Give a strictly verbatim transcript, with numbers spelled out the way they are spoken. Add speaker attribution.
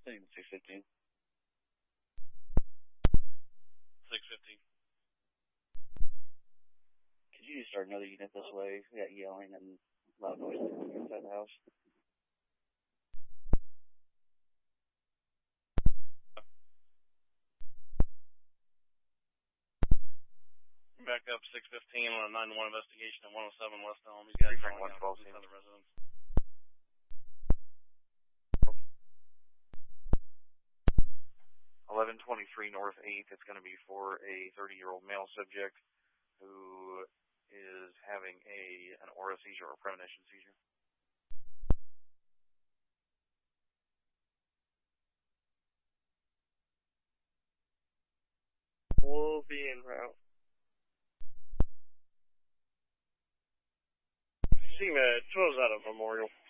Speaker 1: six fifteen.
Speaker 2: six fifteen.
Speaker 1: Could you start another unit this way? We got yelling and loud noises inside the house.
Speaker 2: Back up six fifteen on a nine one investigation at one oh seven West Elm. These guys are
Speaker 3: one twelve
Speaker 2: inside the residence.
Speaker 3: eleven twenty-three North eighth. It's going to be for a thirty-year-old male subject who is having a an aura seizure or premonition seizure.
Speaker 4: We'll be en route. C M A D, twelve's out of Memorial.